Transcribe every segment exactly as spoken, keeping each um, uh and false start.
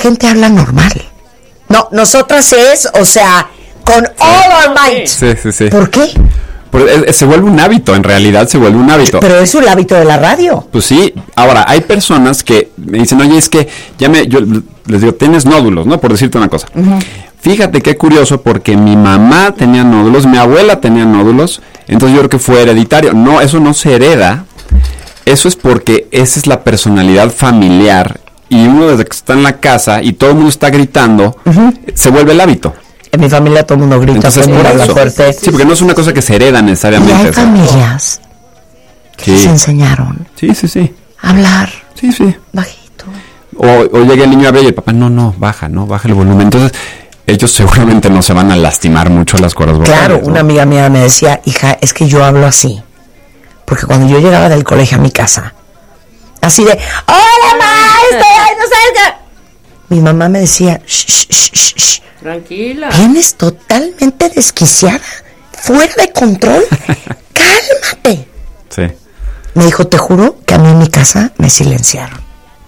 gente habla normal. No, nosotras es, o sea, con sí. all our might. Sí, sí, sí. ¿Por qué? Porque se vuelve un hábito, en realidad se vuelve un hábito. Pero es un hábito de la radio. Pues sí, ahora, hay personas que me dicen, oye, es que ya me, yo les digo, tienes nódulos, ¿no? Por decirte una cosa. Uh-huh. Fíjate qué curioso, porque mi mamá tenía nódulos, mi abuela tenía nódulos, entonces yo creo que fue hereditario. No, eso no se hereda, eso es porque esa es la personalidad familiar, y uno desde que está en la casa y todo el mundo está gritando, uh-huh. se vuelve el hábito. En mi familia todo el mundo grita. Entonces, por eso. Fuerte. Sí, porque no es una cosa que se hereda necesariamente. Y hay familias que sí. les enseñaron sí, sí, sí. a hablar sí, sí. bajito. O, o llega el niño a ver y el papá, no, no, baja, no, baja el volumen. Entonces, ellos seguramente no se van a lastimar mucho las cuerdas vocales. Claro, ¿no? Una amiga mía me decía, hija, es que yo hablo así. Porque cuando yo llegaba del colegio a mi casa, así de, hola, maestra, no sabes qué. Mi mamá me decía, shh, shh, shh, shh. Tranquila. Vienes totalmente desquiciada, fuera de control. Cálmate. Sí. Me dijo, te juro que a mí en mi casa me silenciaron.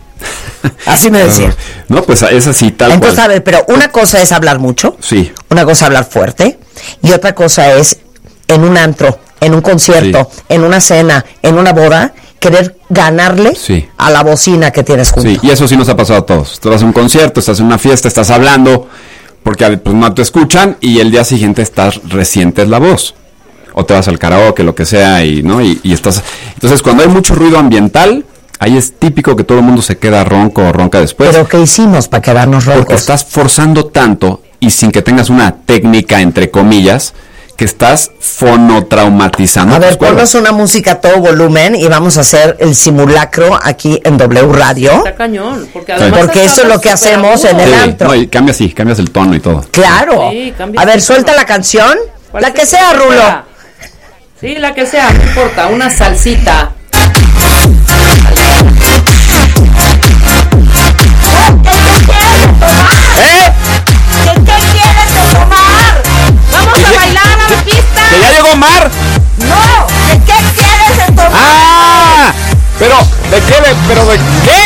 Así me decía. No, pues es así, tal Entonces, cual. a ver, pero una cosa es hablar mucho. Sí. Una cosa es hablar fuerte. Y otra cosa es en un antro, en un concierto, sí. en una cena, en una boda, querer ganarle sí. a la bocina que tienes junto. Sí, y eso sí nos ha pasado a todos. Tú vas a un concierto, estás en una fiesta, estás hablando, porque pues no te escuchan, y el día siguiente estás, resientes la voz. O te vas al karaoke, lo que sea, y no y, y estás... Entonces, cuando hay mucho ruido ambiental, ahí es típico que todo el mundo se queda ronco o ronca después. ¿Pero qué hicimos para quedarnos roncos? Porque estás forzando tanto, y sin que tengas una técnica, entre comillas, que estás fonotraumatizando. A ver, ponnos una música a todo volumen y vamos a hacer el simulacro aquí en W Radio. Está cañón, porque además... Porque eso es lo que hacemos en el sí, antro. No, y cambias, sí, cambias el tono y todo. Claro. Sí, a ver, suelta la canción. La que sea, Rulo. Sea. Sí, la que sea, no importa, una salsita. ¿Eh? ¿Qué, qué quieres tomar? ¡Vamos a bailar a la pista! ¡Que ya llegó Mar! ¡No! ¿De qué quieres tomar? ¡Ah! Pero, ¿de qué? De, ¿Pero de qué?